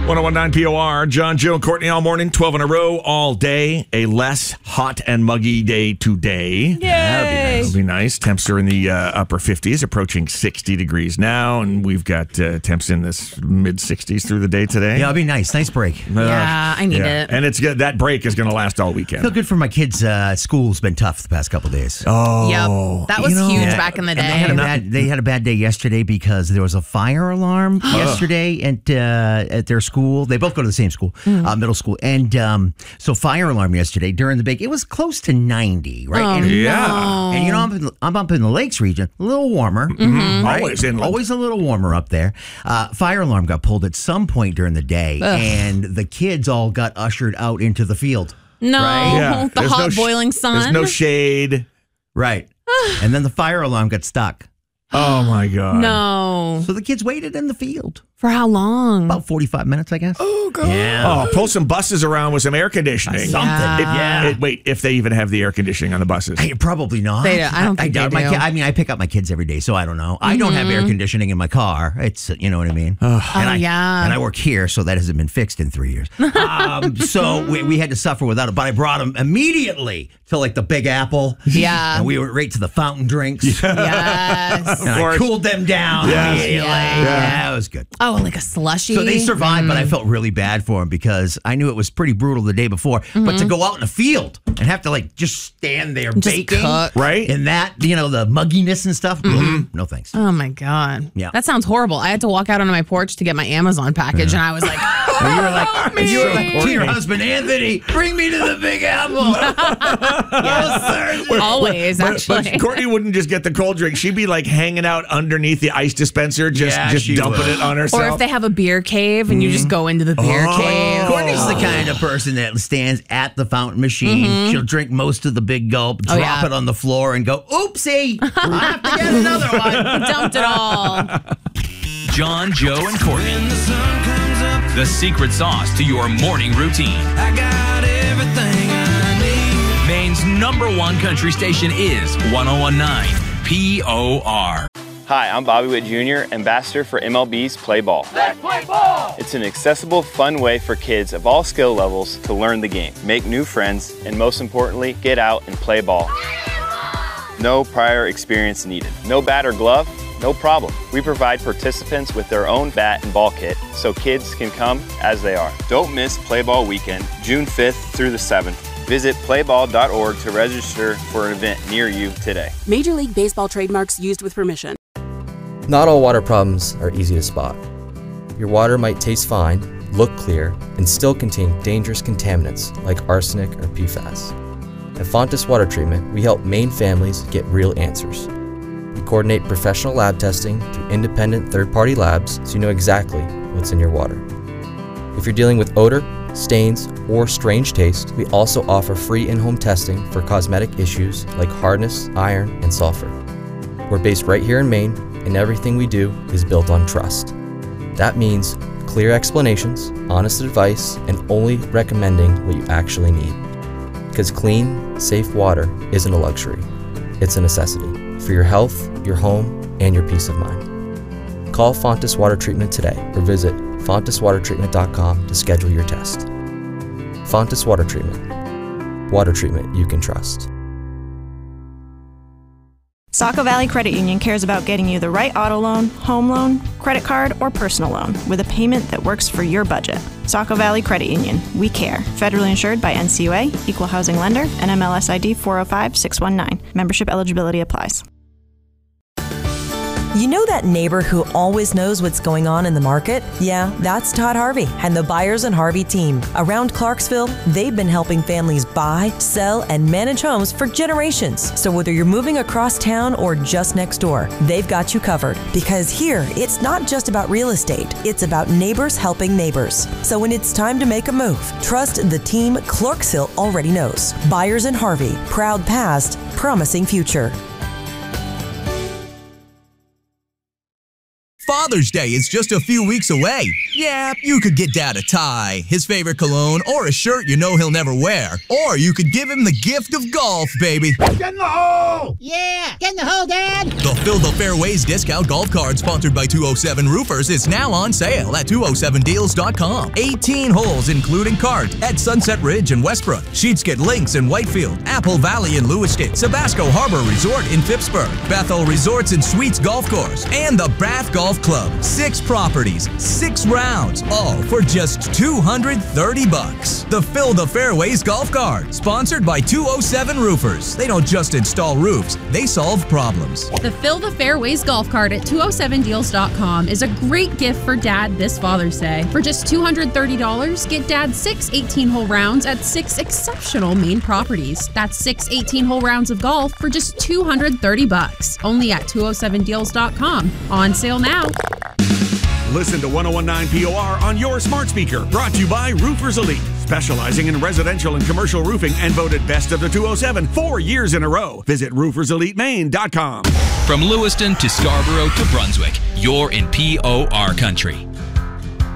1019 POR, John, Joe, and Courtney all morning, 12 in a row, all day. A less hot and muggy day today. Yay! That'll be nice. Temps are in the upper 50s, approaching 60 degrees now, and we've got temps in this mid-60s through the day today. Yeah, it'll be nice. Nice break. Yeah, I need it. And it's good. That break is going to last all weekend. Feel good for my kids. School's been tough the past couple of days. Oh. Yep. That was huge back in the day. They had a bad day yesterday because there was a fire alarm yesterday at their school. They both go to the same school, middle school. And so fire alarm yesterday during the break. It was close to 90, right? Oh, and, no. And, you know, I'm up in the Lakes region, a little warmer. Mm-hmm. Right? Always a little warmer up there. Fire alarm got pulled at some point during the day, and the kids all got ushered out into the field. No, Right? Yeah. the There's hot boiling sun. There's no shade. Right. And then the fire alarm got stuck. Oh, my God. No. So the kids waited in the field. For how long? About 45 minutes, I guess. Oh, God. Yeah. Oh, pull some buses around with some air conditioning. Something. Wait, if they even have the air conditioning on the buses. Probably not. I don't think they do. I pick up my kids every day, so I don't know. I don't have air conditioning in my car. It's, you know what I mean? And I work here, so that hasn't been fixed in 3 years. So we had to suffer without it, but I brought them immediately to like the Big Apple. Yeah. And we went right to the fountain drinks. Yes. And I cooled them down immediately. Yeah, it was good. Oh, like a slushy. So they survived, but I felt really bad for them because I knew it was pretty brutal the day before. But to go out in the field and have to like just stand there baking, cook. Right? And that, you know, the mugginess and stuff. No thanks. Oh, my God. Yeah. That sounds horrible. I had to walk out onto my porch to get my Amazon package, and I was like, And you were like to your husband, Anthony, bring me to the Big Apple. Yes, sir. always, actually. But Courtney wouldn't just get the cold drink. She'd be like hanging out underneath the ice dispenser, just she dumping would. it on herself. Or if they have a beer cave and you just go into the beer cave. Courtney's the kind of person that stands at the fountain machine. She'll drink most of the big gulp, drop it on the floor, and go, oopsie, I have to get another one. Dumped it all. John, Joe, and Courtney. The secret sauce to your morning routine. I got everything I need. Maine's #1 country station is 1019 POR. Hi, I'm Bobby Witt Jr., ambassador for MLB's Play Ball. Let's play ball! It's an accessible, fun way for kids of all skill levels to learn the game, make new friends, and most importantly, get out and play ball. No prior experience needed. No bat or glove? No problem. We provide participants with their own bat and ball kit so kids can come as they are. Don't miss Play Ball Weekend, June 5th through the 7th. Visit playball.org to register for an event near you today. Major League Baseball trademarks used with permission. Not all water problems are easy to spot. Your water might taste fine, look clear, and still contain dangerous contaminants like arsenic or PFAS. At Fontes Water Treatment, we help Maine families get real answers. We coordinate professional lab testing through independent third-party labs so you know exactly what's in your water. If you're dealing with odor, stains, or strange taste, we also offer free in-home testing for cosmetic issues like hardness, iron, and sulfur. We're based right here in Maine, and everything we do is built on trust. That means clear explanations, honest advice, and only recommending what you actually need. Because clean, safe water isn't a luxury, it's a necessity for your health, your home, and your peace of mind. Call Fontes Water Treatment today or visit fonteswatertreatment.com to schedule your test. Fontes Water Treatment. Water treatment you can trust. Saco Valley Credit Union cares about getting you the right auto loan, home loan, credit card, or personal loan with a payment that works for your budget. Saco Valley Credit Union. We care. Federally insured by NCUA, Equal Housing Lender, NMLS ID 405619. Membership eligibility applies. You know that neighbor who always knows what's going on in the market? Yeah, that's Todd Harvey and the Buyers and Harvey team. Around Clarksville, they've been helping families buy, sell, and manage homes for generations. So whether you're moving across town or just next door, they've got you covered. Because here, it's not just about real estate, it's about neighbors helping neighbors. So when it's time to make a move, trust the team Clarksville already knows. Buyers and Harvey, proud past, promising future. Father's Day is just a few weeks away. Yeah, you could get Dad a tie, his favorite cologne, or a shirt you know he'll never wear. Or you could give him the gift of golf, baby. Get in the hole! Yeah, get in the hole, Dad! The Fill the Fairways discount golf card sponsored by 207 Roofers is now on sale at 207deals.com. 18 holes including cart at Sunset Ridge in Westbrook, Sheetsket Links in Whitefield, Apple Valley in Lewiston, Sabasco Harbor Resort in Phippsburg, Bethel Resorts and Suites Golf Course, and the Bath Golf Club. 6 properties, 6 rounds, all for just $230. The Fill the Fairways golf card, sponsored by 207 Roofers. They don't just install roofs, they solve problems. The Fill the Fairways golf cart at 207deals.com is a great gift for Dad this Father's Day. For just $230, get Dad 6 18-hole rounds at 6 exceptional Maine properties. That's 6 18-hole rounds of golf for just $230. Only at 207deals.com. On sale now. Listen to 101.9 POR on your smart speaker. Brought to you by Roofers Elite, specializing in residential and commercial roofing and voted best of the 207 4 years in a row. Visit rooferselitemaine.com. From Lewiston to Scarborough to Brunswick, you're in POR country.